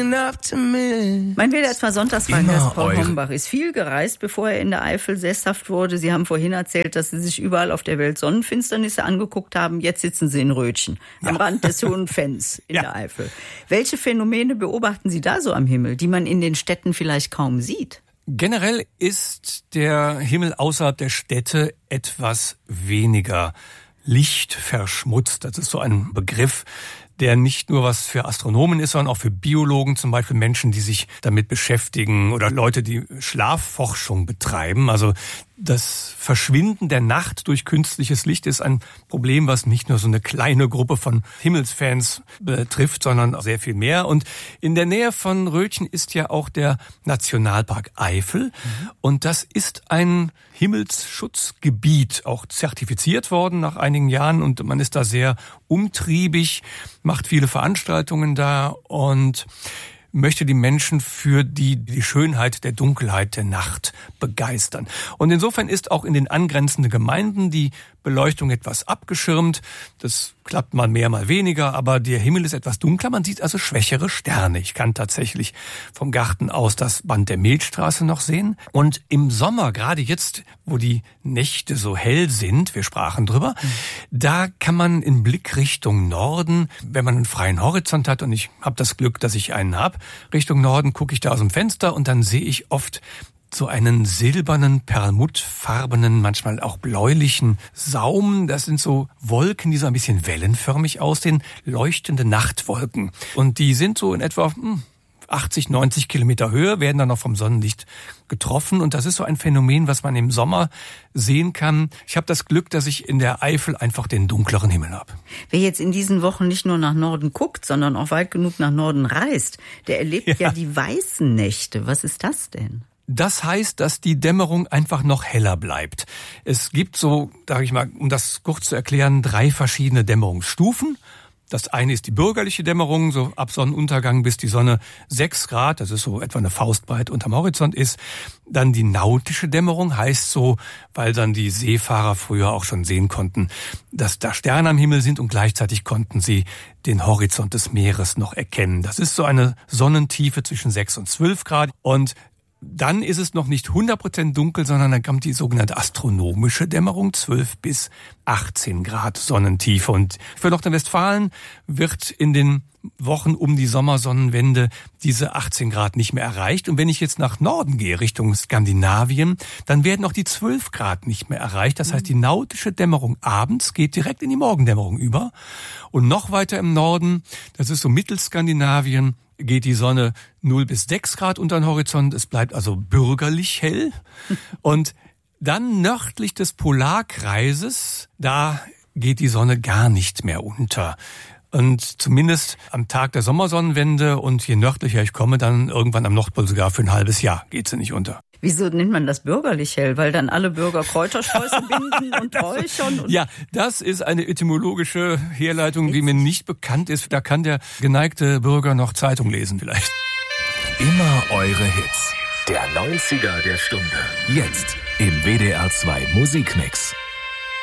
Mein WDR 2 Sonntagsfreund Paul Hombach ist viel gereist, bevor er in der Eifel sesshaft wurde. Sie haben vorhin erzählt, dass Sie sich überall auf der Welt Sonnenfinsternisse angeguckt haben. Jetzt sitzen Sie in Rötchen, am Rand des Hohen Fenns in der Eifel. Welche Phänomene beobachten Sie da so am Himmel, die man in den Städten vielleicht kaum sieht? Generell ist der Himmel außerhalb der Städte etwas weniger lichtverschmutzt. Das ist so ein Begriff, der nicht nur was für Astronomen ist, sondern auch für Biologen, zum Beispiel Menschen, die sich damit beschäftigen oder Leute, die Schlafforschung betreiben. Also das Verschwinden der Nacht durch künstliches Licht ist ein Problem, was nicht nur so eine kleine Gruppe von Himmelsfans betrifft, sondern sehr viel mehr. Und in der Nähe von Rötchen ist ja auch der Nationalpark Eifel. Und das ist ein Himmelsschutzgebiet, auch zertifiziert worden nach einigen Jahren. Und man ist da sehr umtriebig, macht viele Veranstaltungen da und möchte die Menschen für die Schönheit der Dunkelheit der Nacht begeistern. Und insofern ist auch in den angrenzenden Gemeinden die Beleuchtung etwas abgeschirmt. Das klappt mal mehr, mal weniger, aber der Himmel ist etwas dunkler. Man sieht also schwächere Sterne. Ich kann tatsächlich vom Garten aus das Band der Milchstraße noch sehen. Und im Sommer, gerade jetzt, wo die Nächte so hell sind, wir sprachen drüber, da kann man in Blickrichtung Norden, wenn man einen freien Horizont hat, und ich habe das Glück, dass ich einen habe, Richtung Norden gucke ich da aus dem Fenster und dann sehe ich oft so einen silbernen, perlmuttfarbenen, manchmal auch bläulichen Saum. Das sind so Wolken, die so ein bisschen wellenförmig aussehen, leuchtende Nachtwolken. Und die sind so in etwa 80, 90 Kilometer Höhe, werden dann noch vom Sonnenlicht getroffen. Und das ist so ein Phänomen, was man im Sommer sehen kann. Ich habe das Glück, dass ich in der Eifel einfach den dunkleren Himmel habe. Wer jetzt in diesen Wochen nicht nur nach Norden guckt, sondern auch weit genug nach Norden reist, der erlebt ja die weißen Nächte. Was ist das denn? Das heißt, dass die Dämmerung einfach noch heller bleibt. Es gibt so, sage ich mal, um das kurz zu erklären, 3 verschiedene Dämmerungsstufen. Das eine ist die bürgerliche Dämmerung, so ab Sonnenuntergang bis die Sonne 6 Grad, das ist so etwa eine Faustbreit unterm Horizont ist. Dann die nautische Dämmerung heißt so, weil dann die Seefahrer früher auch schon sehen konnten, dass da Sterne am Himmel sind und gleichzeitig konnten sie den Horizont des Meeres noch erkennen. Das ist so eine Sonnentiefe zwischen 6 und 12 Grad und dann ist es noch nicht 100% dunkel, sondern dann kommt die sogenannte astronomische Dämmerung, 12 bis 18 Grad Sonnentiefe. Und für Nordrhein-Westfalen wird in den Wochen um die Sommersonnenwende diese 18 Grad nicht mehr erreicht. Und wenn ich jetzt nach Norden gehe, Richtung Skandinavien, dann werden auch die 12 Grad nicht mehr erreicht. Das heißt, die nautische Dämmerung abends geht direkt in die Morgendämmerung über. Und noch weiter im Norden, das ist so Mittelskandinavien, geht die Sonne 0 bis 6 Grad unter den Horizont. Es bleibt also bürgerlich hell. Und dann nördlich des Polarkreises, da geht die Sonne gar nicht mehr unter. Und zumindest am Tag der Sommersonnenwende und je nördlicher ich komme, dann irgendwann am Nordpol sogar für ein halbes Jahr geht sie nicht unter. Wieso nennt man das bürgerlich hell? Weil dann alle Bürger Kräutersträuße binden und räuchern? Und ja, das ist eine etymologische Herleitung, die mir nicht bekannt ist. Da kann der geneigte Bürger noch Zeitung lesen vielleicht. Immer eure Hits. Der 90er der Stunde. Jetzt im WDR 2 Musikmix.